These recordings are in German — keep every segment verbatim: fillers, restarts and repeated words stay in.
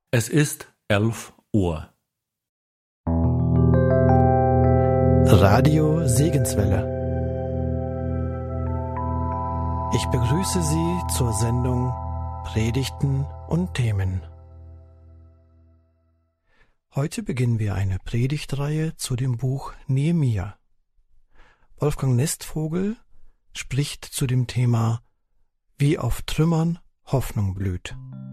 Es ist elf Uhr. Radio Segenswelle. Ich begrüße Sie zur Sendung Predigten und Themen. Heute beginnen wir eine Predigtreihe zu dem Buch Nehemia. Wolfgang Nestvogel spricht zu dem Thema Wie auf Trümmern Hoffnung blüht.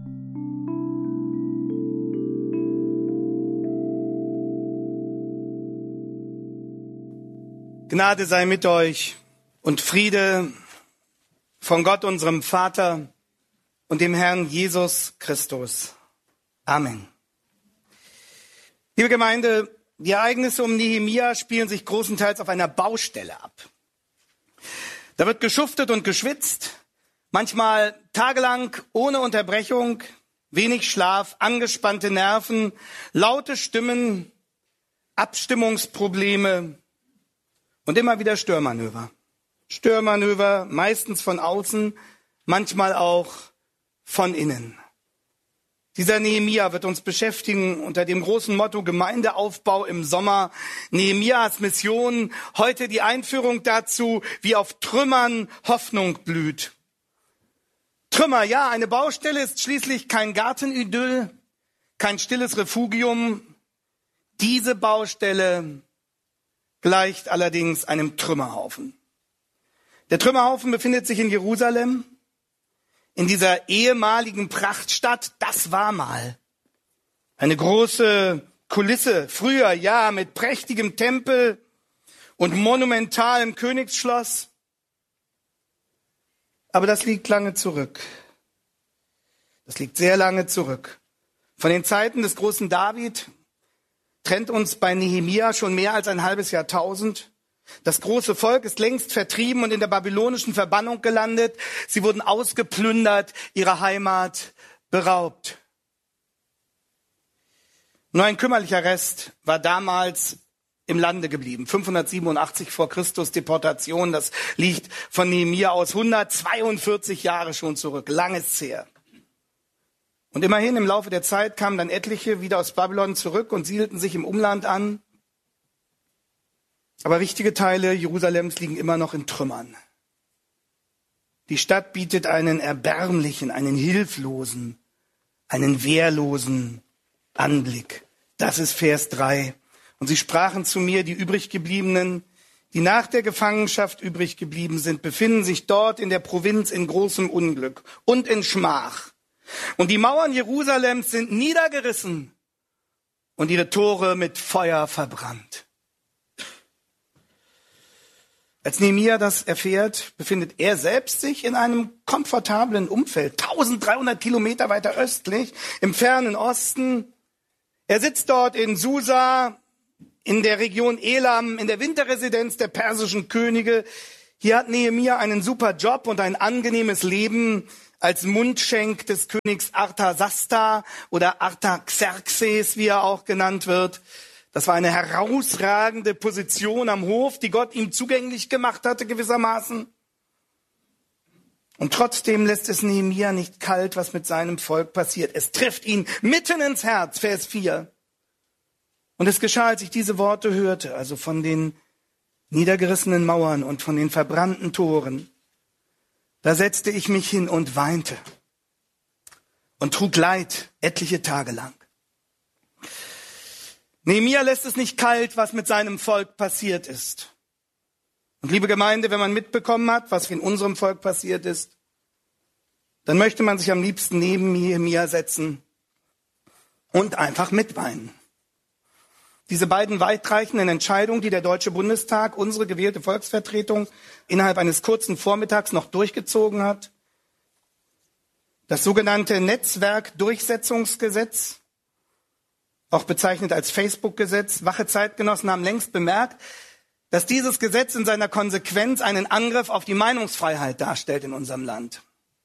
Gnade sei mit euch und Friede von Gott, unserem Vater und dem Herrn Jesus Christus. Amen. Liebe Gemeinde, die Ereignisse um Nehemia spielen sich großenteils auf einer Baustelle ab. Da wird geschuftet und geschwitzt, manchmal tagelang ohne Unterbrechung, wenig Schlaf, angespannte Nerven, laute Stimmen, Abstimmungsprobleme und immer wieder Störmanöver. Störmanöver, meistens von außen, manchmal auch von innen. Dieser Nehemia wird uns beschäftigen unter dem großen Motto Gemeindeaufbau im Sommer. Nehemias Mission, heute die Einführung dazu, wie auf Trümmern Hoffnung blüht. Trümmer, ja, eine Baustelle ist schließlich kein Gartenidyll, kein stilles Refugium. Diese Baustelle gleicht allerdings einem Trümmerhaufen. Der Trümmerhaufen befindet sich in Jerusalem, in dieser ehemaligen Prachtstadt. Das war mal eine große Kulisse, früher, ja, mit prächtigem Tempel und monumentalem Königsschloss. Aber das liegt lange zurück. Das liegt sehr lange zurück. Von den Zeiten des großen David trennt uns bei Nehemia schon mehr als ein halbes Jahrtausend. Das große Volk ist längst vertrieben und in der babylonischen Verbannung gelandet. Sie wurden ausgeplündert, ihrer Heimat beraubt. Nur ein kümmerlicher Rest war damals im Lande geblieben. fünfhundertsiebenundachtzig vor Christus Deportation, das liegt von Nehemia aus hundertzweiundvierzig Jahre schon zurück. Lang ist's her. Und immerhin im Laufe der Zeit kamen dann etliche wieder aus Babylon zurück und siedelten sich im Umland an. Aber wichtige Teile Jerusalems liegen immer noch in Trümmern. Die Stadt bietet einen erbärmlichen, einen hilflosen, einen wehrlosen Anblick. Das ist Vers drei. Und sie sprachen zu mir, die übriggebliebenen, die nach der Gefangenschaft übrig geblieben sind, befinden sich dort in der Provinz in großem Unglück und in Schmach. Und die Mauern Jerusalems sind niedergerissen und ihre Tore mit Feuer verbrannt. Als Nehemia das erfährt, befindet er selbst sich in einem komfortablen Umfeld, dreizehnhundert Kilometer weiter östlich, im fernen Osten. Er sitzt dort in Susa, in der Region Elam, in der Winterresidenz der persischen Könige. Hier hat Nehemia einen super Job und ein angenehmes Leben als Mundschenk des Königs Artasasta oder Artaxerxes, wie er auch genannt wird. Das war eine herausragende Position am Hof, die Gott ihm zugänglich gemacht hatte gewissermaßen. Und trotzdem lässt es Nehemia nicht kalt, was mit seinem Volk passiert. Es trifft ihn mitten ins Herz, Vers vier. Und es geschah, als ich diese Worte hörte, also von den niedergerissenen Mauern und von den verbrannten Toren. Da setzte ich mich hin und weinte und trug Leid etliche Tage lang. Nehemia lässt es nicht kalt, was mit seinem Volk passiert ist. Und liebe Gemeinde, wenn man mitbekommen hat, was in unserem Volk passiert ist, dann möchte man sich am liebsten neben Nehemia setzen und einfach mitweinen. Diese beiden weitreichenden Entscheidungen, die der Deutsche Bundestag, unsere gewählte Volksvertretung, innerhalb eines kurzen Vormittags noch durchgezogen hat. Das sogenannte Netzwerkdurchsetzungsgesetz, auch bezeichnet als Facebook-Gesetz. Wache Zeitgenossen haben längst bemerkt, dass dieses Gesetz in seiner Konsequenz einen Angriff auf die Meinungsfreiheit darstellt in unserem Land.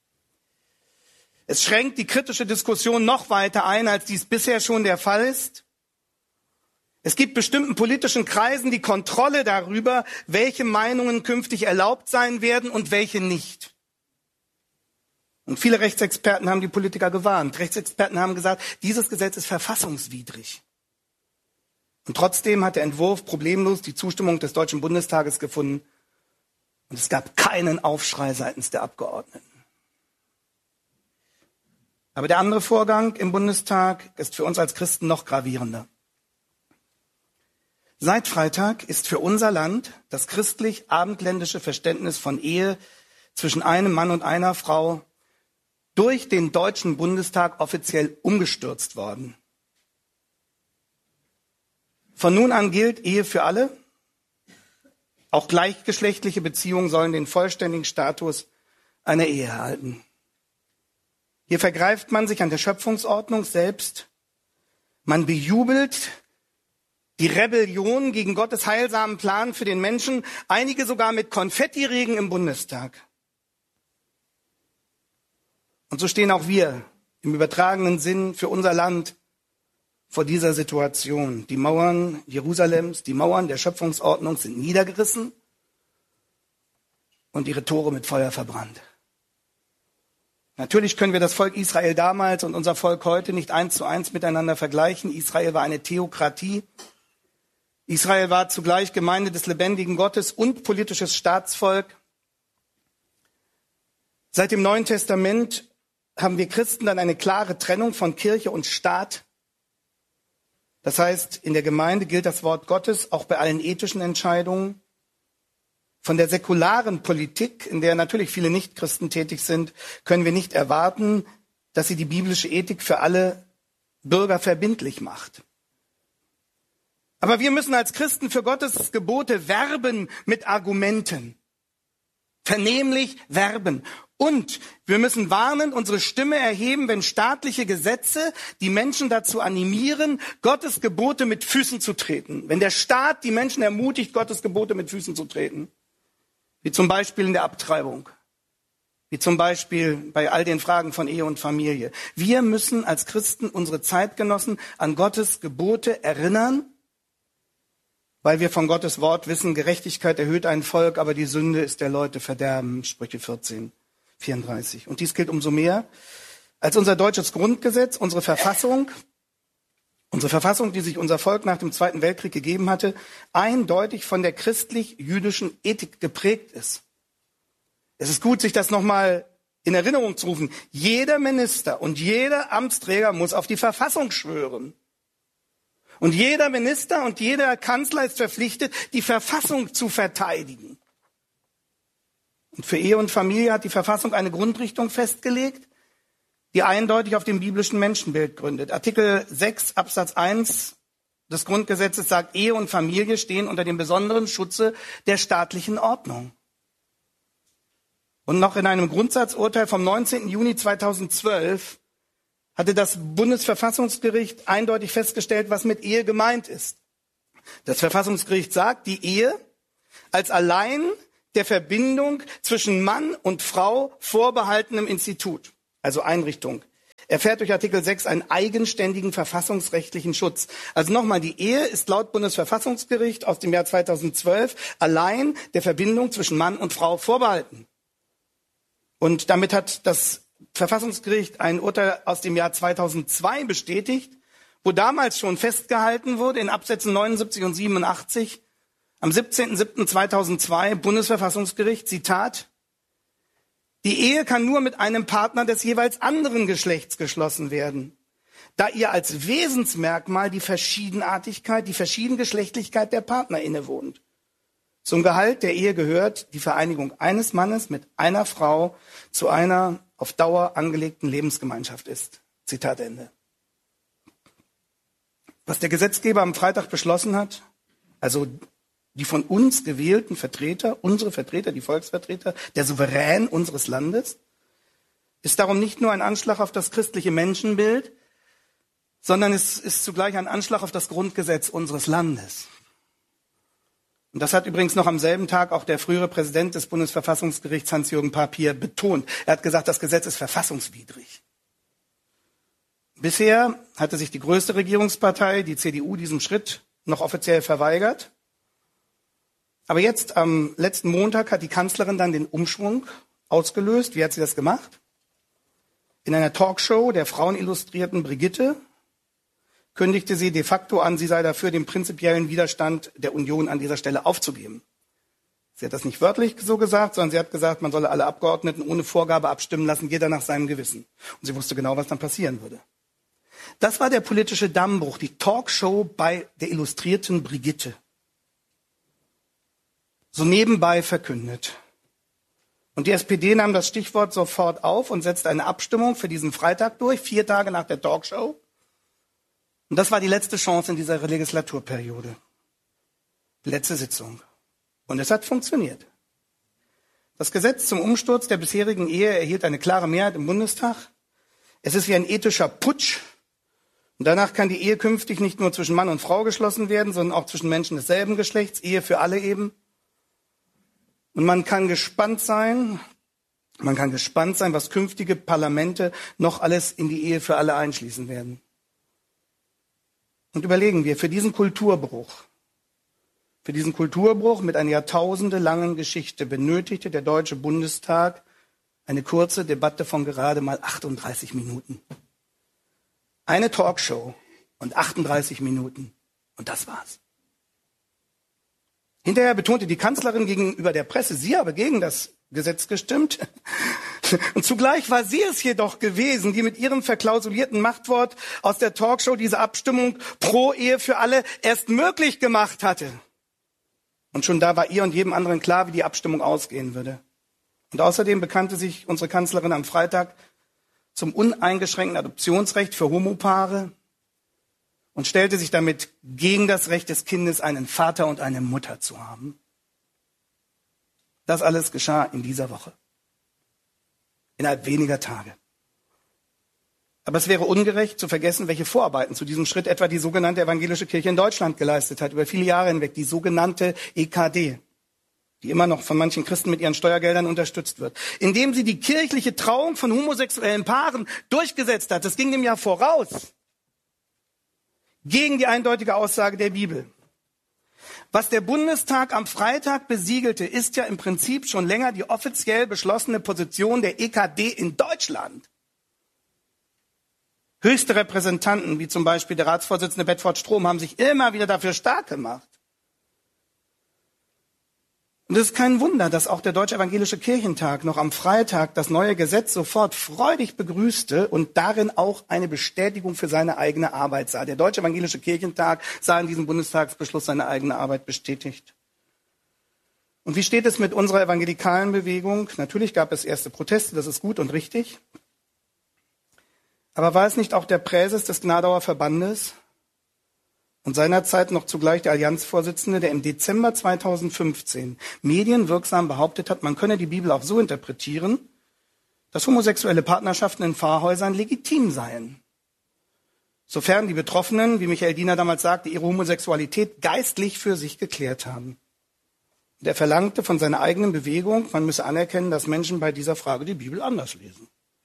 Es schränkt die kritische Diskussion noch weiter ein, als dies bisher schon der Fall ist. Es gibt bestimmten politischen Kreisen die Kontrolle darüber, welche Meinungen künftig erlaubt sein werden und welche nicht. Und viele Rechtsexperten haben die Politiker gewarnt. Rechtsexperten haben gesagt, dieses Gesetz ist verfassungswidrig. Und trotzdem hat der Entwurf problemlos die Zustimmung des Deutschen Bundestages gefunden. Und es gab keinen Aufschrei seitens der Abgeordneten. Aber der andere Vorgang im Bundestag ist für uns als Christen noch gravierender. Seit Freitag ist für unser Land das christlich-abendländische Verständnis von Ehe zwischen einem Mann und einer Frau durch den Deutschen Bundestag offiziell umgestürzt worden. Von nun an gilt Ehe für alle. Auch gleichgeschlechtliche Beziehungen sollen den vollständigen Status einer Ehe erhalten. Hier vergreift man sich an der Schöpfungsordnung selbst. Man bejubelt die Rebellion gegen Gottes heilsamen Plan für den Menschen, einige sogar mit Konfettiregen im Bundestag. Und so stehen auch wir im übertragenen Sinn für unser Land vor dieser Situation. Die Mauern Jerusalems, die Mauern der Schöpfungsordnung sind niedergerissen und ihre Tore mit Feuer verbrannt. Natürlich können wir das Volk Israel damals und unser Volk heute nicht eins zu eins miteinander vergleichen. Israel war eine Theokratie. Israel war zugleich Gemeinde des lebendigen Gottes und politisches Staatsvolk. Seit dem Neuen Testament haben wir Christen dann eine klare Trennung von Kirche und Staat. Das heißt, in der Gemeinde gilt das Wort Gottes auch bei allen ethischen Entscheidungen. Von der säkularen Politik, in der natürlich viele Nichtchristen tätig sind, können wir nicht erwarten, dass sie die biblische Ethik für alle Bürger verbindlich macht. Aber wir müssen als Christen für Gottes Gebote werben mit Argumenten. Vernehmlich werben. Und wir müssen warnend unsere Stimme erheben, wenn staatliche Gesetze die Menschen dazu animieren, Gottes Gebote mit Füßen zu treten. Wenn der Staat die Menschen ermutigt, Gottes Gebote mit Füßen zu treten. Wie zum Beispiel in der Abtreibung. Wie zum Beispiel bei all den Fragen von Ehe und Familie. Wir müssen als Christen unsere Zeitgenossen an Gottes Gebote erinnern, weil wir von Gottes Wort wissen, Gerechtigkeit erhöht ein Volk, aber die Sünde ist der Leute Verderben, Sprüche vierzehn, vierunddreißig. Und dies gilt umso mehr, als unser deutsches Grundgesetz, unsere Verfassung, unsere Verfassung, die sich unser Volk nach dem Zweiten Weltkrieg gegeben hatte, eindeutig von der christlich-jüdischen Ethik geprägt ist. Es ist gut, sich das nochmal in Erinnerung zu rufen. Jeder Minister und jeder Amtsträger muss auf die Verfassung schwören. Und jeder Minister und jeder Kanzler ist verpflichtet, die Verfassung zu verteidigen. Und für Ehe und Familie hat die Verfassung eine Grundrichtung festgelegt, die eindeutig auf dem biblischen Menschenbild gründet. Artikel sechs Absatz eins des Grundgesetzes sagt, Ehe und Familie stehen unter dem besonderen Schutze der staatlichen Ordnung. Und noch in einem Grundsatzurteil vom neunzehnten Juni zweitausendzwölf hatte das Bundesverfassungsgericht eindeutig festgestellt, was mit Ehe gemeint ist. Das Verfassungsgericht sagt, die Ehe als allein der Verbindung zwischen Mann und Frau vorbehaltenem Institut, also Einrichtung, erfährt durch Artikel sechs einen eigenständigen verfassungsrechtlichen Schutz. Also nochmal, die Ehe ist laut Bundesverfassungsgericht aus dem Jahr zweitausendzwölf allein der Verbindung zwischen Mann und Frau vorbehalten. Und damit hat das Verfassungsgericht ein Urteil aus dem Jahr zweitausendzwei bestätigt, wo damals schon festgehalten wurde in Absätzen neunundsiebzig und siebenundachtzig, am siebzehnten siebten zweitausendzwei, Bundesverfassungsgericht, Zitat, die Ehe kann nur mit einem Partner des jeweils anderen Geschlechts geschlossen werden, da ihr als Wesensmerkmal die Verschiedenartigkeit, die Verschiedengeschlechtlichkeit der Partner innewohnt. Zum Gehalt der Ehe gehört die Vereinigung eines Mannes mit einer Frau zu einer auf Dauer angelegten Lebensgemeinschaft ist. Zitat Ende. Was der Gesetzgeber am Freitag beschlossen hat, also die von uns gewählten Vertreter, unsere Vertreter, die Volksvertreter, der Souverän unseres Landes, ist darum nicht nur ein Anschlag auf das christliche Menschenbild, sondern es ist zugleich ein Anschlag auf das Grundgesetz unseres Landes. Und das hat übrigens noch am selben Tag auch der frühere Präsident des Bundesverfassungsgerichts Hans-Jürgen Papier betont. Er hat gesagt, das Gesetz ist verfassungswidrig. Bisher hatte sich die größte Regierungspartei, die C D U, diesem Schritt noch offiziell verweigert. Aber jetzt am letzten Montag hat die Kanzlerin dann den Umschwung ausgelöst. Wie hat sie das gemacht? In einer Talkshow der Frauenillustrierten Brigitte kündigte sie de facto an, sie sei dafür, den prinzipiellen Widerstand der Union an dieser Stelle aufzugeben. Sie hat das nicht wörtlich so gesagt, sondern sie hat gesagt, man solle alle Abgeordneten ohne Vorgabe abstimmen lassen, jeder nach seinem Gewissen. Und sie wusste genau, was dann passieren würde. Das war der politische Dammbruch, die Talkshow bei der Illustrierten Brigitte. So nebenbei verkündet. Und die S P D nahm das Stichwort sofort auf und setzte eine Abstimmung für diesen Freitag durch, vier Tage nach der Talkshow. Und das war die letzte Chance in dieser Legislaturperiode. Die letzte Sitzung. Und es hat funktioniert. Das Gesetz zum Umsturz der bisherigen Ehe erhielt eine klare Mehrheit im Bundestag. Es ist wie ein ethischer Putsch. Und danach kann die Ehe künftig nicht nur zwischen Mann und Frau geschlossen werden, sondern auch zwischen Menschen desselben Geschlechts, Ehe für alle eben. Und man kann gespannt sein, man kann gespannt sein, was künftige Parlamente noch alles in die Ehe für alle einschließen werden. Und überlegen wir, für diesen Kulturbruch, für diesen Kulturbruch mit einer jahrtausendelangen Geschichte benötigte der Deutsche Bundestag eine kurze Debatte von gerade mal achtunddreißig Minuten. Eine Talkshow und achtunddreißig Minuten. Und das war's. Hinterher betonte die Kanzlerin gegenüber der Presse, sie habe gegen das Gesetz gestimmt. Und zugleich war sie es jedoch gewesen, die mit ihrem verklausulierten Machtwort aus der Talkshow diese Abstimmung pro Ehe für alle erst möglich gemacht hatte. Und schon da war ihr und jedem anderen klar, wie die Abstimmung ausgehen würde. Und außerdem bekannte sich unsere Kanzlerin am Freitag zum uneingeschränkten Adoptionsrecht für Homopaare und stellte sich damit gegen das Recht des Kindes, einen Vater und eine Mutter zu haben. Das alles geschah in dieser Woche. Innerhalb weniger Tage. Aber es wäre ungerecht zu vergessen, welche Vorarbeiten zu diesem Schritt etwa die sogenannte Evangelische Kirche in Deutschland geleistet hat, über viele Jahre hinweg, die sogenannte E K D, die immer noch von manchen Christen mit ihren Steuergeldern unterstützt wird, indem sie die kirchliche Trauung von homosexuellen Paaren durchgesetzt hat. Das ging dem ja voraus. Gegen die eindeutige Aussage der Bibel. Was der Bundestag am Freitag besiegelte, ist ja im Prinzip schon länger die offiziell beschlossene Position der E K D in Deutschland. Höchste Repräsentanten, wie zum Beispiel der Ratsvorsitzende Bedford Strom, haben sich immer wieder dafür stark gemacht. Und es ist kein Wunder, dass auch der Deutsche Evangelische Kirchentag noch am Freitag das neue Gesetz sofort freudig begrüßte und darin auch eine Bestätigung für seine eigene Arbeit sah. Der Deutsche Evangelische Kirchentag sah in diesem Bundestagsbeschluss seine eigene Arbeit bestätigt. Und wie steht es mit unserer evangelikalen Bewegung? Natürlich gab es erste Proteste, das ist gut und richtig. Aber war es nicht auch der Präses des Gnadauer Verbandes und seinerzeit noch zugleich der Allianzvorsitzende, der im Dezember zweitausendfünfzehn medienwirksam behauptet hat, man könne die Bibel auch so interpretieren, dass homosexuelle Partnerschaften in Pfarrhäusern legitim seien, sofern die Betroffenen, wie Michael Diener damals sagte, ihre Homosexualität geistlich für sich geklärt haben. Und er verlangte von seiner eigenen Bewegung, man müsse anerkennen, dass Menschen bei dieser Frage die Bibel anders lesen.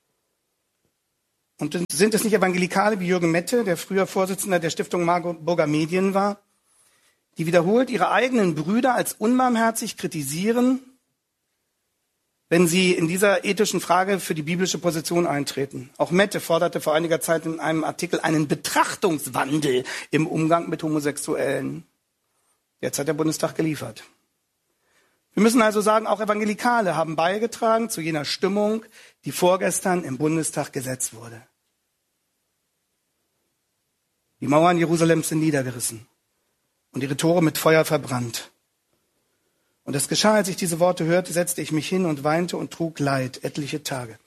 Und sind es nicht Evangelikale wie Jürgen Mette, der früher Vorsitzender der Stiftung Marburger Medien war, die wiederholt ihre eigenen Brüder als unbarmherzig kritisieren, wenn sie in dieser ethischen Frage für die biblische Position eintreten? Auch Mette forderte vor einiger Zeit in einem Artikel einen Betrachtungswandel im Umgang mit Homosexuellen. Jetzt hat der Bundestag geliefert. Wir müssen also sagen, auch Evangelikale haben beigetragen zu jener Stimmung, die vorgestern im Bundestag gesetzt wurde. Die Mauern Jerusalems sind niedergerissen und ihre Tore mit Feuer verbrannt. Und es geschah, als ich diese Worte hörte, setzte ich mich hin und weinte und trug Leid etliche Tage.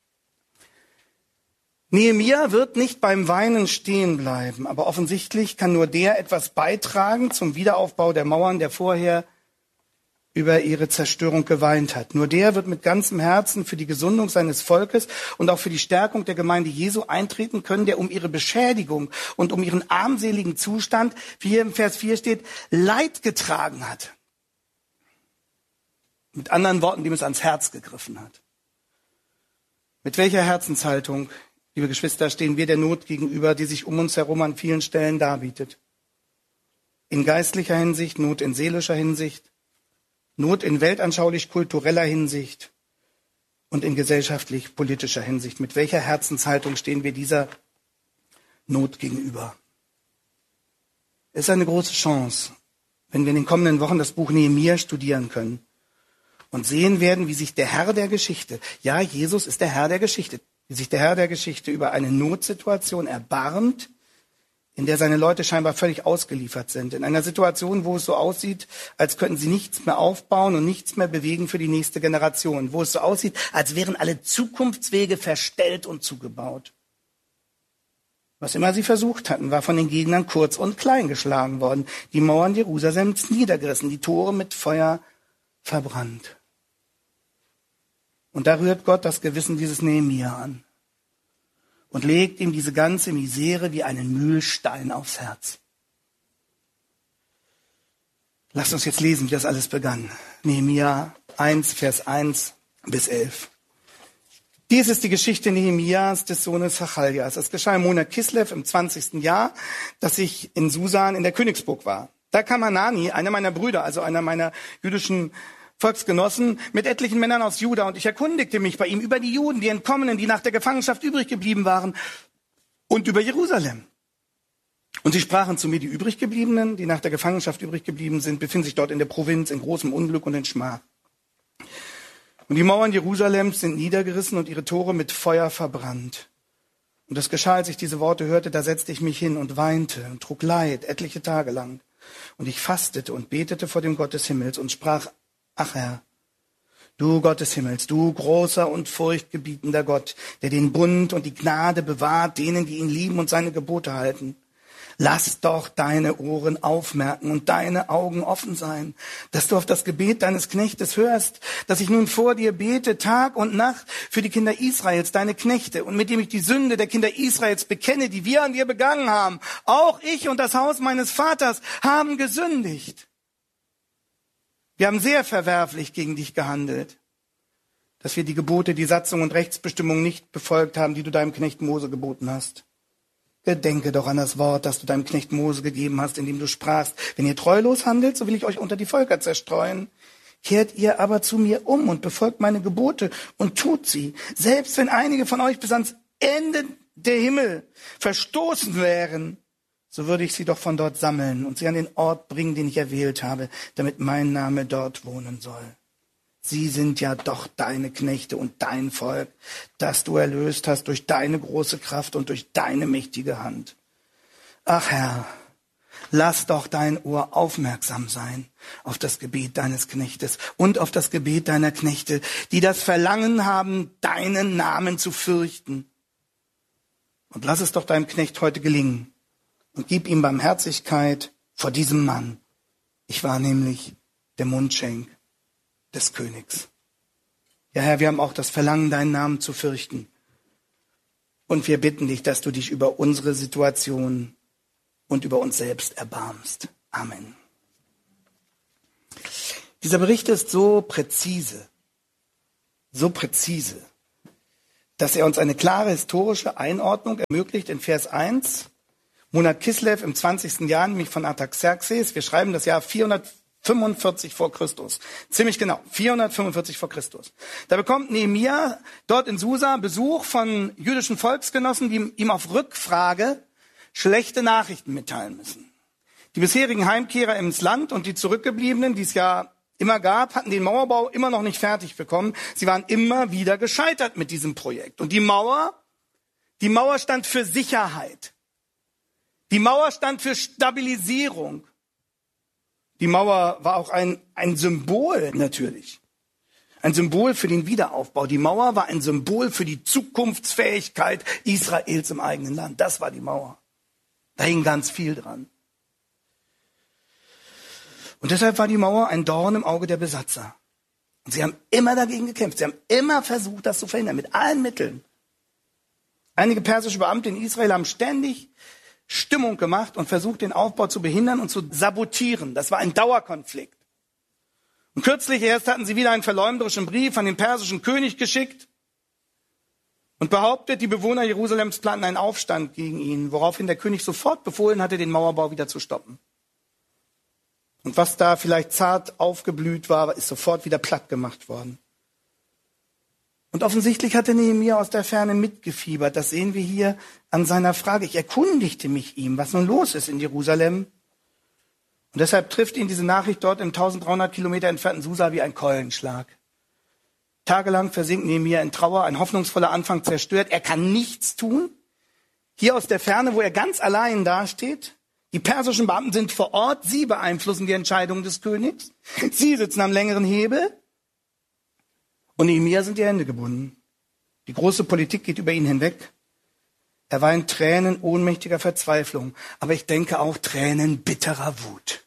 Nehemia wird nicht beim Weinen stehen bleiben, aber offensichtlich kann nur der etwas beitragen zum Wiederaufbau der Mauern, der vorher über ihre Zerstörung geweint hat. Nur der wird mit ganzem Herzen für die Gesundung seines Volkes und auch für die Stärkung der Gemeinde Jesu eintreten können, der um ihre Beschädigung und um ihren armseligen Zustand, wie hier im Vers vier steht, Leid getragen hat. Mit anderen Worten, dem es ans Herz gegriffen hat. Mit welcher Herzenshaltung, liebe Geschwister, stehen wir der Not gegenüber, die sich um uns herum an vielen Stellen darbietet? In geistlicher Hinsicht, Not in seelischer Hinsicht, Not in weltanschaulich-kultureller Hinsicht, und in gesellschaftlich-politischer Hinsicht? Mit welcher Herzenshaltung stehen wir dieser Not gegenüber? Es ist eine große Chance, wenn wir in den kommenden Wochen das Buch Nehemia studieren können und sehen werden, wie sich der Herr der Geschichte, ja, Jesus ist der Herr der Geschichte, wie sich der Herr der Geschichte über eine Notsituation erbarmt, in der seine Leute scheinbar völlig ausgeliefert sind. In einer Situation, wo es so aussieht, als könnten sie nichts mehr aufbauen und nichts mehr bewegen für die nächste Generation. Wo es so aussieht, als wären alle Zukunftswege verstellt und zugebaut. Was immer sie versucht hatten, war von den Gegnern kurz und klein geschlagen worden. Die Mauern Jerusalems niedergerissen, die Tore mit Feuer verbrannt. Und da rührt Gott das Gewissen dieses Nehemia an und legt ihm diese ganze Misere wie einen Mühlstein aufs Herz. Lasst uns jetzt lesen, wie das alles begann. Nehemia eins, Vers eins bis elf. Dies ist die Geschichte Nehemias, des Sohnes Hachaljas. Es geschah im Monat Kislev im zwanzigsten Jahr, dass ich in Susan in der Königsburg war. Da kam Hanani, einer meiner Brüder, also einer meiner jüdischen Volksgenossen, mit etlichen Männern aus Juda, und ich erkundigte mich bei ihm über die Juden, die Entkommenen, die nach der Gefangenschaft übrig geblieben waren, und über Jerusalem. Und sie sprachen zu mir, die übriggebliebenen, die nach der Gefangenschaft übrig geblieben sind, befinden sich dort in der Provinz in großem Unglück und in Schmach. Und die Mauern Jerusalems sind niedergerissen und ihre Tore mit Feuer verbrannt. Und es geschah, als ich diese Worte hörte, da setzte ich mich hin und weinte und trug Leid etliche Tage lang. Und ich fastete und betete vor dem Gott des Himmels und sprach, ach Herr, du Gott des Himmels, du großer und furchtgebietender Gott, der den Bund und die Gnade bewahrt, denen, die ihn lieben und seine Gebote halten. Lass doch deine Ohren aufmerken und deine Augen offen sein, dass du auf das Gebet deines Knechtes hörst, dass ich nun vor dir bete, Tag und Nacht für die Kinder Israels, deine Knechte, und mit dem ich die Sünde der Kinder Israels bekenne, die wir an dir begangen haben. Auch ich und das Haus meines Vaters haben gesündigt. Wir haben sehr verwerflich gegen dich gehandelt, dass wir die Gebote, die Satzung und Rechtsbestimmungen nicht befolgt haben, die du deinem Knecht Mose geboten hast. Gedenke doch an das Wort, das du deinem Knecht Mose gegeben hast, indem du sprachst, wenn ihr treulos handelt, so will ich euch unter die Völker zerstreuen. Kehrt ihr aber zu mir um und befolgt meine Gebote und tut sie, selbst wenn einige von euch bis ans Ende der Himmel verstoßen wären, so würde ich sie doch von dort sammeln und sie an den Ort bringen, den ich erwählt habe, damit mein Name dort wohnen soll. Sie sind ja doch deine Knechte und dein Volk, das du erlöst hast durch deine große Kraft und durch deine mächtige Hand. Ach Herr, lass doch dein Ohr aufmerksam sein auf das Gebet deines Knechtes und auf das Gebet deiner Knechte, die das Verlangen haben, deinen Namen zu fürchten. Und lass es doch deinem Knecht heute gelingen und gib ihm Barmherzigkeit vor diesem Mann. Ich war nämlich der Mundschenk des Königs. Ja, Herr, wir haben auch das Verlangen, deinen Namen zu fürchten. Und wir bitten dich, dass du dich über unsere Situation und über uns selbst erbarmst. Amen. Dieser Bericht ist so präzise, so präzise, dass er uns eine klare historische Einordnung ermöglicht in Vers eins. Monat Kislev im zwanzigsten Jahr, nämlich von Artaxerxes. Wir schreiben das Jahr vierhundertfünfundvierzig vor Christus. Ziemlich genau, vierhundertfünfundvierzig vor Christus. Da bekommt Nehemia dort in Susa Besuch von jüdischen Volksgenossen, die ihm auf Rückfrage schlechte Nachrichten mitteilen müssen. Die bisherigen Heimkehrer ins Land und die Zurückgebliebenen, die es ja immer gab, hatten den Mauerbau immer noch nicht fertig bekommen. Sie waren immer wieder gescheitert mit diesem Projekt. Und die Mauer, die Mauer stand für Sicherheit. Die Mauer stand für Stabilisierung. Die Mauer war auch ein, ein Symbol natürlich. Ein Symbol für den Wiederaufbau. Die Mauer war ein Symbol für die Zukunftsfähigkeit Israels im eigenen Land. Das war die Mauer. Da hing ganz viel dran. Und deshalb war die Mauer ein Dorn im Auge der Besatzer. Und sie haben immer dagegen gekämpft. Sie haben immer versucht, das zu verhindern, mit allen Mitteln. Einige persische Beamte in Israel haben ständig Stimmung gemacht und versucht, den Aufbau zu behindern und zu sabotieren. Das war ein Dauerkonflikt. Und kürzlich erst hatten sie wieder einen verleumderischen Brief an den persischen König geschickt und behauptet, die Bewohner Jerusalems planten einen Aufstand gegen ihn, woraufhin der König sofort befohlen hatte, den Mauerbau wieder zu stoppen. Und was da vielleicht zart aufgeblüht war, ist sofort wieder platt gemacht worden. Und offensichtlich hatte Nehemia aus der Ferne mitgefiebert. Das sehen wir hier an seiner Frage. Ich erkundigte mich ihm, was nun los ist in Jerusalem. Und deshalb trifft ihn diese Nachricht dort im dreizehnhundert Kilometer entfernten Susa wie ein Keulenschlag. Tagelang versinkt Nehemia in Trauer, ein hoffnungsvoller Anfang zerstört. Er kann nichts tun. Hier aus der Ferne, wo er ganz allein dasteht. Die persischen Beamten sind vor Ort. Sie beeinflussen die Entscheidung des Königs. Sie sitzen am längeren Hebel. Und Nehemia sind die Hände gebunden. Die große Politik geht über ihn hinweg. Er weint Tränen ohnmächtiger Verzweiflung. Aber ich denke auch Tränen bitterer Wut.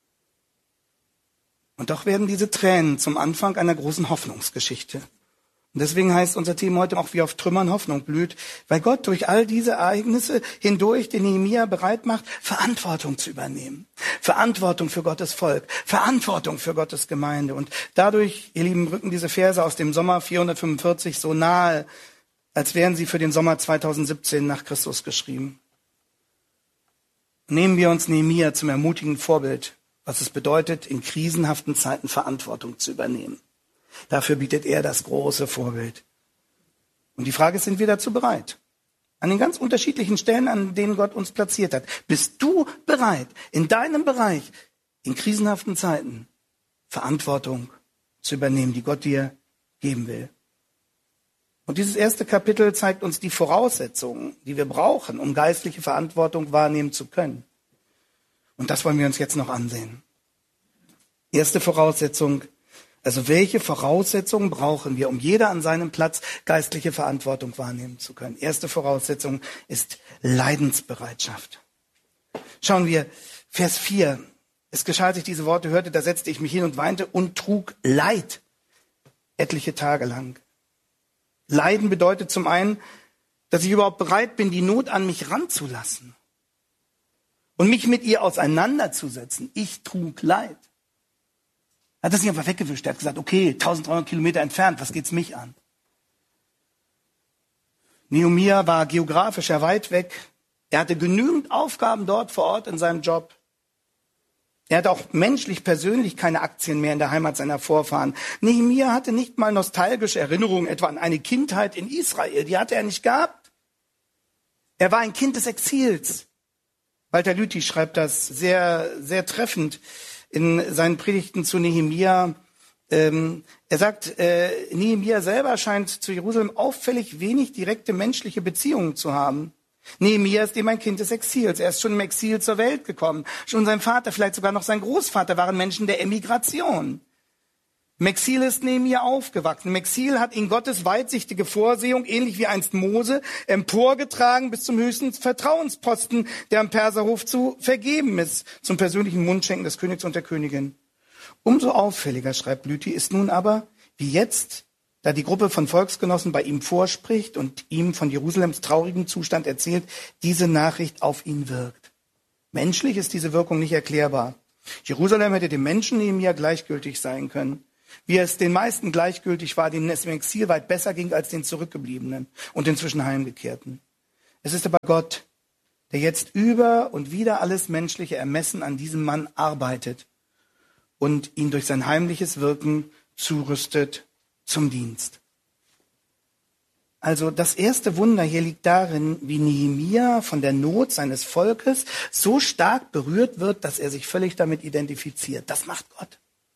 Und doch werden diese Tränen zum Anfang einer großen Hoffnungsgeschichte. Und deswegen heißt unser Thema heute auch, wie auf Trümmern Hoffnung blüht, weil Gott durch all diese Ereignisse hindurch den Nehemia bereit macht, Verantwortung zu übernehmen. Verantwortung für Gottes Volk, Verantwortung für Gottes Gemeinde. Und dadurch, ihr Lieben, rücken diese Verse aus dem Sommer vierhundertfünfundvierzig so nahe, als wären sie für den Sommer zweitausendsiebzehn nach Christus geschrieben. Nehmen wir uns Nehemia zum ermutigenden Vorbild, was es bedeutet, in krisenhaften Zeiten Verantwortung zu übernehmen. Dafür bietet er das große Vorbild. Und die Frage ist, sind wir dazu bereit? An den ganz unterschiedlichen Stellen, an denen Gott uns platziert hat. Bist du bereit, in deinem Bereich, in krisenhaften Zeiten, Verantwortung zu übernehmen, die Gott dir geben will? Und dieses erste Kapitel zeigt uns die Voraussetzungen, die wir brauchen, um geistliche Verantwortung wahrnehmen zu können. Und das wollen wir uns jetzt noch ansehen. Erste Voraussetzung, also welche Voraussetzungen brauchen wir, um jeder an seinem Platz geistliche Verantwortung wahrnehmen zu können? Erste Voraussetzung ist Leidensbereitschaft. Schauen wir, Vers vier. Es geschah, als ich diese Worte hörte, da setzte ich mich hin und weinte und trug Leid etliche Tage lang. Leiden bedeutet zum einen, dass ich überhaupt bereit bin, die Not an mich ranzulassen und mich mit ihr auseinanderzusetzen. Ich trug Leid. Er hat das nicht einfach weggewischt. Er hat gesagt, okay, dreizehnhundert Kilometer entfernt, was geht's mich an? Nehemia war geografisch ja weit weg. Er hatte genügend Aufgaben dort vor Ort in seinem Job. Er hatte auch menschlich, persönlich keine Aktien mehr in der Heimat seiner Vorfahren. Nehemia hatte nicht mal nostalgische Erinnerungen etwa an eine Kindheit in Israel. Die hatte er nicht gehabt. Er war ein Kind des Exils. Walter Lüthi schreibt das sehr, sehr treffend in seinen Predigten zu Nehemia. Ähm, er sagt, äh, Nehemia selber scheint zu Jerusalem auffällig wenig direkte menschliche Beziehungen zu haben. Nehemia ist eben ein Kind des Exils. Er ist schon im Exil zur Welt gekommen. Schon sein Vater, vielleicht sogar noch sein Großvater waren Menschen der Emigration. Im Exil ist Nehemia aufgewachsen. Im Exil hat ihn Gottes weitsichtige Vorsehung, ähnlich wie einst Mose, emporgetragen bis zum höchsten Vertrauensposten, der am Perserhof zu vergeben ist, zum persönlichen Mundschenken des Königs und der Königin. Umso auffälliger, schreibt Lüthi, ist nun aber, wie jetzt, da die Gruppe von Volksgenossen bei ihm vorspricht und ihm von Jerusalems traurigem Zustand erzählt, diese Nachricht auf ihn wirkt. Menschlich ist diese Wirkung nicht erklärbar. Jerusalem hätte dem Menschen Nehemia gleichgültig sein können, wie es den meisten gleichgültig war, denen es im Exil weit besser ging als den Zurückgebliebenen und inzwischen Heimgekehrten. Es ist aber Gott, der jetzt über und wieder alles menschliche Ermessen an diesem Mann arbeitet und ihn durch sein heimliches Wirken zurüstet zum Dienst. Also das erste Wunder hier liegt darin, wie Nehemia von der Not seines Volkes so stark berührt wird, dass er sich völlig damit identifiziert. Das macht Gott.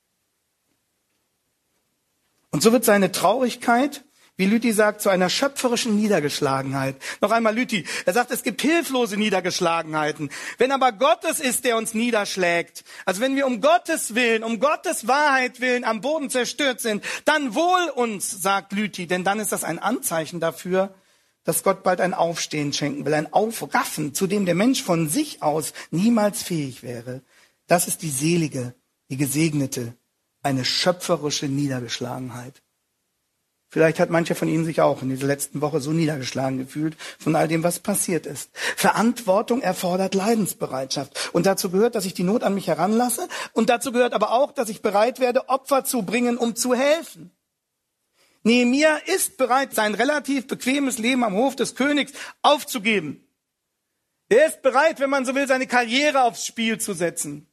Und so wird seine Traurigkeit, wie Lüthi sagt, zu einer schöpferischen Niedergeschlagenheit. Noch einmal Lüthi, er sagt, es gibt hilflose Niedergeschlagenheiten. Wenn aber Gott es ist, der uns niederschlägt, also wenn wir um Gottes Willen, um Gottes Wahrheit willen am Boden zerstört sind, dann wohl uns, sagt Lüthi, denn dann ist das ein Anzeichen dafür, dass Gott bald ein Aufstehen schenken will, ein Aufraffen, zu dem der Mensch von sich aus niemals fähig wäre. Das ist die selige, die gesegnete, eine schöpferische Niedergeschlagenheit. Vielleicht hat mancher von Ihnen sich auch in dieser letzten Woche so niedergeschlagen gefühlt von all dem, was passiert ist. Verantwortung erfordert Leidensbereitschaft. Und dazu gehört, dass ich die Not an mich heranlasse. Und dazu gehört aber auch, dass ich bereit werde, Opfer zu bringen, um zu helfen. Nehemia ist bereit, sein relativ bequemes Leben am Hof des Königs aufzugeben. Er ist bereit, wenn man so will, seine Karriere aufs Spiel zu setzen.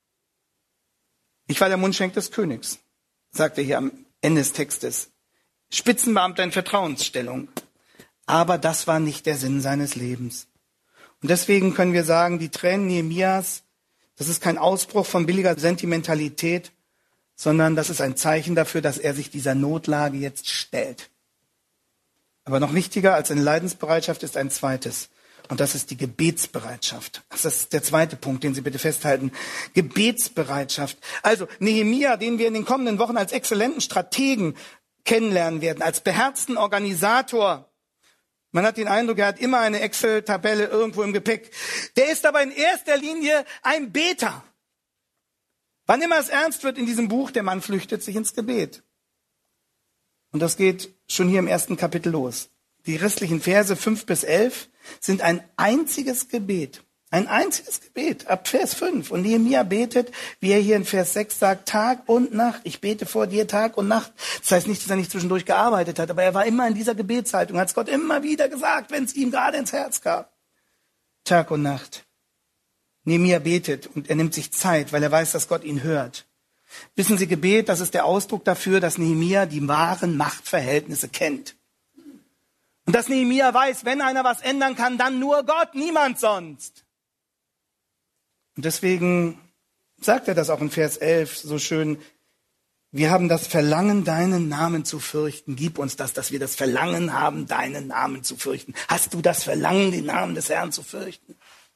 Ich war der Mundschenk des Königs, sagt er hier am Ende des Textes. Spitzenbeamter in Vertrauensstellung. Aber das war nicht der Sinn seines Lebens. Und deswegen können wir sagen, die Tränen Nehemias, das ist kein Ausbruch von billiger Sentimentalität, sondern das ist ein Zeichen dafür, dass er sich dieser Notlage jetzt stellt. Aber noch wichtiger als eine Leidensbereitschaft ist ein zweites. Und das ist die Gebetsbereitschaft. Das ist der zweite Punkt, den Sie bitte festhalten. Gebetsbereitschaft. Also Nehemia, den wir in den kommenden Wochen als exzellenten Strategen kennenlernen werden, als beherzten Organisator. Man hat den Eindruck, er hat immer eine Excel-Tabelle irgendwo im Gepäck. Der ist aber in erster Linie ein Beter. Wann immer es ernst wird in diesem Buch, der Mann flüchtet sich ins Gebet. Und das geht schon hier im ersten Kapitel los. Die restlichen Verse fünf bis elf sind ein einziges Gebet. Ein einziges Gebet, ab Vers fünf. Und Nehemia betet, wie er hier in Vers sechs sagt, Tag und Nacht. Ich bete vor dir Tag und Nacht. Das heißt nicht, dass er nicht zwischendurch gearbeitet hat, aber er war immer in dieser Gebetshaltung, hat es Gott immer wieder gesagt, wenn es ihm gerade ins Herz gab. Tag und Nacht. Nehemia betet und er nimmt sich Zeit, weil er weiß, dass Gott ihn hört. Wissen Sie, Gebet, das ist der Ausdruck dafür, dass Nehemia die wahren Machtverhältnisse kennt. Und dass Nehemia weiß, wenn einer was ändern kann, dann nur Gott, niemand sonst. Und deswegen sagt er das auch in Vers elf so schön. Wir haben das Verlangen, deinen Namen zu fürchten. Gib uns das, dass wir das Verlangen haben, deinen Namen zu fürchten. Hast du das Verlangen, den Namen des Herrn zu fürchten?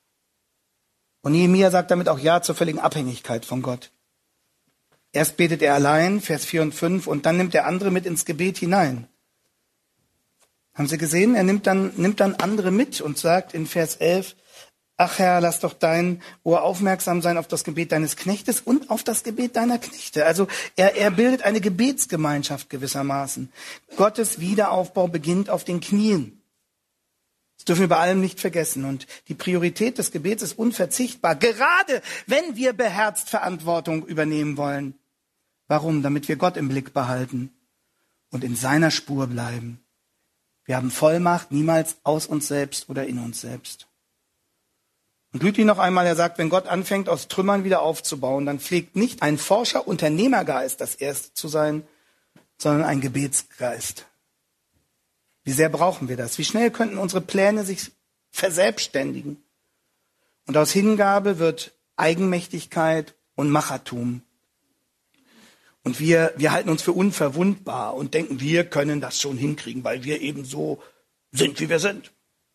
Und Nehemia sagt damit auch Ja zur völligen Abhängigkeit von Gott. Erst betet er allein, Vers vier und fünf, und dann nimmt der andere mit ins Gebet hinein. Haben Sie gesehen? Er nimmt dann, nimmt dann andere mit und sagt in Vers elf, ach Herr, lass doch dein Ohr aufmerksam sein auf das Gebet deines Knechtes und auf das Gebet deiner Knechte. Also er, er bildet eine Gebetsgemeinschaft gewissermaßen. Gottes Wiederaufbau beginnt auf den Knien. Das dürfen wir bei allem nicht vergessen. Und die Priorität des Gebets ist unverzichtbar, gerade wenn wir beherzt Verantwortung übernehmen wollen. Warum? Damit wir Gott im Blick behalten und in seiner Spur bleiben. Wir haben Vollmacht, niemals aus uns selbst oder in uns selbst. Und Lüthi noch einmal, er sagt, wenn Gott anfängt, aus Trümmern wieder aufzubauen, dann pflegt nicht ein forscher Unternehmergeist das Erste zu sein, sondern ein Gebetsgeist. Wie sehr brauchen wir das? Wie schnell könnten unsere Pläne sich verselbstständigen? Und aus Hingabe wird Eigenmächtigkeit und Machertum. Und wir, wir halten uns für unverwundbar und denken, wir können das schon hinkriegen, weil wir eben so sind, wie wir sind.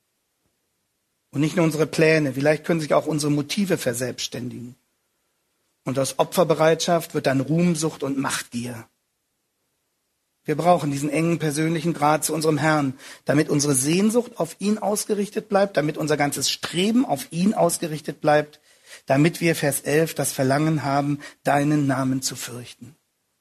Und nicht nur unsere Pläne, vielleicht können sich auch unsere Motive verselbstständigen. Und aus Opferbereitschaft wird dann Ruhmsucht und Machtgier. Wir brauchen diesen engen persönlichen Draht zu unserem Herrn, damit unsere Sehnsucht auf ihn ausgerichtet bleibt, damit unser ganzes Streben auf ihn ausgerichtet bleibt, damit wir, Vers elf, das Verlangen haben, deinen Namen zu fürchten.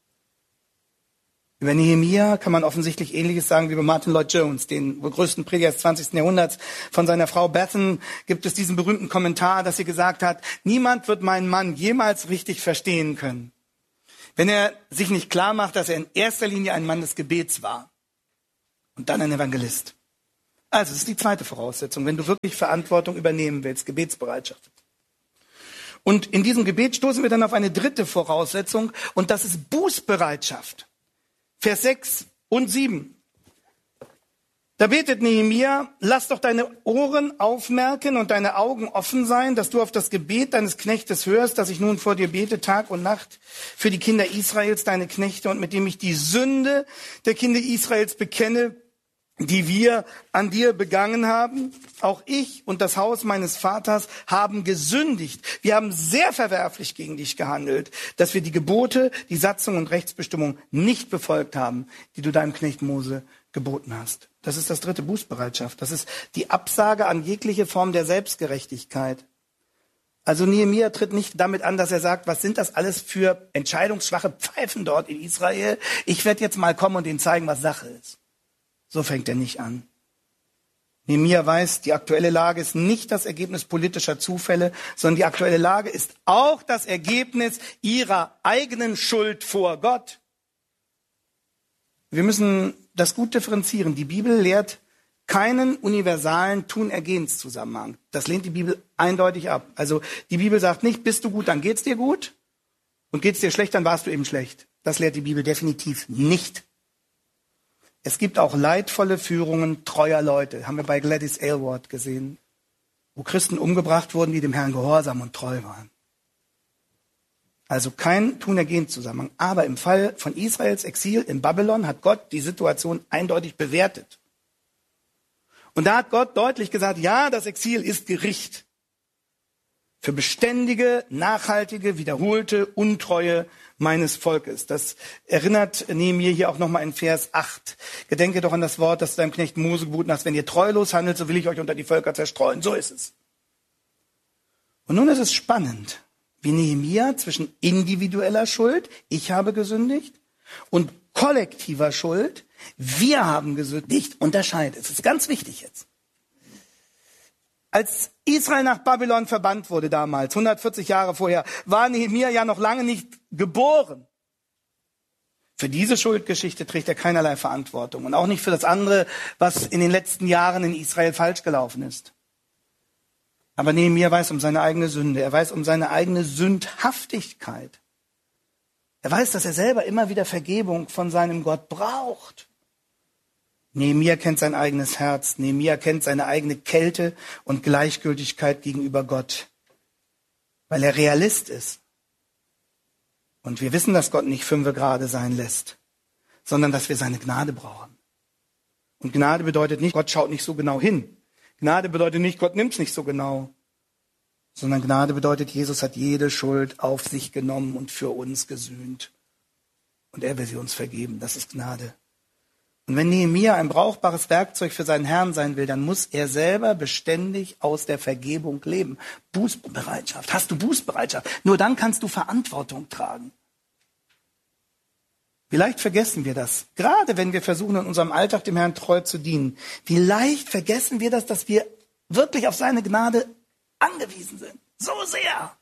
Über Nehemia kann man offensichtlich Ähnliches sagen wie über Martin Lloyd-Jones, den wohl größten Prediger des zwanzigsten Jahrhunderts. Von seiner Frau Bethan gibt es diesen berühmten Kommentar, dass sie gesagt hat, niemand wird meinen Mann jemals richtig verstehen können, wenn er sich nicht klar macht, dass er in erster Linie ein Mann des Gebets war und dann ein Evangelist. Also, das ist die zweite Voraussetzung, wenn du wirklich Verantwortung übernehmen willst, Gebetsbereitschaft. Und in diesem Gebet stoßen wir dann auf eine dritte Voraussetzung und das ist Bußbereitschaft. Vers sechs und sieben. Da betet Nehemia, lass doch deine Ohren aufmerken und deine Augen offen sein, dass du auf das Gebet deines Knechtes hörst, dass ich nun vor dir bete, Tag und Nacht, für die Kinder Israels, deine Knechte, und mit dem ich die Sünde der Kinder Israels bekenne, die wir an dir begangen haben. Auch ich und das Haus meines Vaters haben gesündigt. Wir haben sehr verwerflich gegen dich gehandelt, dass wir die Gebote, die Satzung und Rechtsbestimmung nicht befolgt haben, die du deinem Knecht Mose geboten hast. Das ist das dritte, Bußbereitschaft. Das ist die Absage an jegliche Form der Selbstgerechtigkeit. Also Nehemia tritt nicht damit an, dass er sagt, was sind das alles für entscheidungsschwache Pfeifen dort in Israel? Ich werde jetzt mal kommen und ihnen zeigen, was Sache ist. So fängt er nicht an. Nehemia weiß, die aktuelle Lage ist nicht das Ergebnis politischer Zufälle, sondern die aktuelle Lage ist auch das Ergebnis ihrer eigenen Schuld vor Gott. Wir müssen das gut differenzieren. Die Bibel lehrt keinen universalen Tun-Ergehens-Zusammenhang. Das lehnt die Bibel eindeutig ab. Also die Bibel sagt nicht, bist du gut, dann geht's dir gut. Und geht's dir schlecht, dann warst du eben schlecht. Das lehrt die Bibel definitiv nicht. Es gibt auch leidvolle Führungen treuer Leute. Haben wir bei Gladys Aylward gesehen, wo Christen umgebracht wurden, die dem Herrn gehorsam und treu waren. Also kein Tun-Ergehen-Zusammenhang. Aber im Fall von Israels Exil in Babylon hat Gott die Situation eindeutig bewertet. Und da hat Gott deutlich gesagt, ja, das Exil ist Gericht für beständige, nachhaltige, wiederholte Untreue meines Volkes. Das erinnert Nehemia hier auch nochmal in Vers acht. Gedenke doch an das Wort, das du deinem Knecht Mose geboten hast. Wenn ihr treulos handelt, so will ich euch unter die Völker zerstreuen. So ist es. Und nun ist es spannend, wie Nehemia zwischen individueller Schuld, ich habe gesündigt, und kollektiver Schuld, wir haben gesündigt, unterscheidet. Es ist ganz wichtig jetzt. Als Israel nach Babylon verbannt wurde damals, hundertvierzig Jahre vorher, war Nehemia ja noch lange nicht geboren. Für diese Schuldgeschichte trägt er keinerlei Verantwortung und auch nicht für das andere, was in den letzten Jahren in Israel falsch gelaufen ist. Aber Nehemia weiß um seine eigene Sünde, er weiß um seine eigene Sündhaftigkeit. Er weiß, dass er selber immer wieder Vergebung von seinem Gott braucht. Nehemia kennt sein eigenes Herz. Nehemia kennt seine eigene Kälte und Gleichgültigkeit gegenüber Gott, weil er Realist ist. Und wir wissen, dass Gott nicht fünfe gerade sein lässt, sondern dass wir seine Gnade brauchen. Und Gnade bedeutet nicht, Gott schaut nicht so genau hin. Gnade bedeutet nicht, Gott nimmt's nicht so genau. Sondern Gnade bedeutet, Jesus hat jede Schuld auf sich genommen und für uns gesühnt. Und er will sie uns vergeben. Das ist Gnade. Und wenn Nehemia ein brauchbares Werkzeug für seinen Herrn sein will, dann muss er selber beständig aus der Vergebung leben. Bußbereitschaft. Hast du Bußbereitschaft? Nur dann kannst du Verantwortung tragen. Wie leicht vergessen wir das? Gerade wenn wir versuchen, in unserem Alltag dem Herrn treu zu dienen. Wie leicht vergessen wir das, dass wir wirklich auf seine Gnade angewiesen sind. So sehr.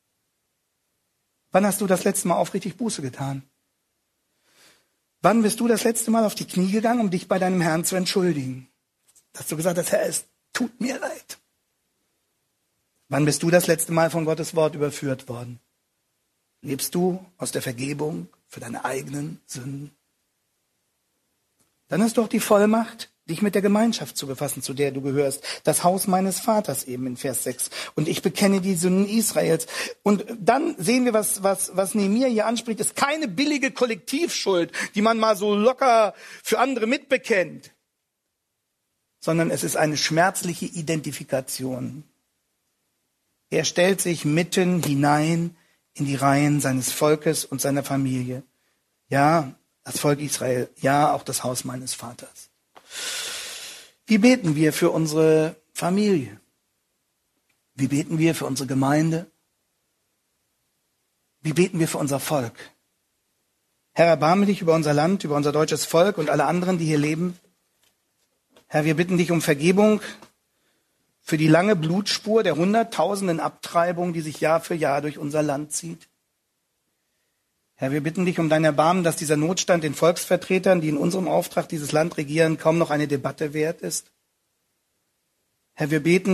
Wann hast du das letzte Mal aufrichtig Buße getan? Wann bist du das letzte Mal auf die Knie gegangen, um dich bei deinem Herrn zu entschuldigen? Dass du gesagt hast, Herr, es tut mir leid. Wann bist du das letzte Mal von Gottes Wort überführt worden? Lebst du aus der Vergebung für deine eigenen Sünden? Dann hast du auch die Vollmacht, dich mit der Gemeinschaft zu befassen, zu der du gehörst. Das Haus meines Vaters eben in Vers sechs. Und ich bekenne die Sünden Israels. Und dann sehen wir, was, was, was Nehemia hier anspricht, ist keine billige Kollektivschuld, die man mal so locker für andere mitbekennt, sondern es ist eine schmerzliche Identifikation. Er stellt sich mitten hinein in die Reihen seines Volkes und seiner Familie. Ja, das Volk Israel, ja, auch das Haus meines Vaters. Wie beten wir für unsere Familie? Wie beten wir für unsere Gemeinde? Wie beten wir für unser Volk? Herr, erbarme dich über unser Land, über unser deutsches Volk und alle anderen, die hier leben. Herr, wir bitten dich um Vergebung für die lange Blutspur der hunderttausenden Abtreibungen, die sich Jahr für Jahr durch unser Land zieht. Herr, wir bitten dich um dein Erbarmen, dass dieser Notstand den Volksvertretern, die in unserem Auftrag dieses Land regieren, kaum noch eine Debatte wert ist. Herr, wir beten